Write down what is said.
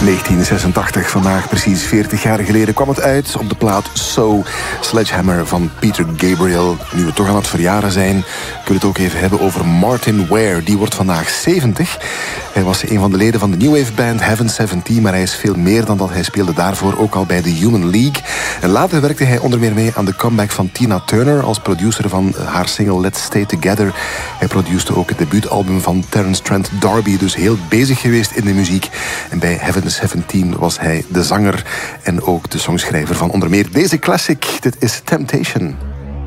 1986, vandaag precies 40 jaar geleden, kwam het uit op de plaat So Sledgehammer van Peter Gabriel. Nu we toch aan het verjaren zijn, kunnen we het ook even hebben over Martin Ware. Die wordt vandaag 70. Hij was een van de leden van de New Wave band Heaven 17, maar hij is veel meer dan dat. Hij speelde daarvoor ook al bij The Human League. En later werkte hij onder meer mee aan de comeback van Tina Turner als producer van haar single Let's Stay Together. Hij produceerde ook het debuutalbum van Terence Trent D'Arby, dus heel bezig geweest in de muziek. En bij Heaven 17 was hij de zanger en ook de songschrijver van onder meer deze classic. Dit is Temptation.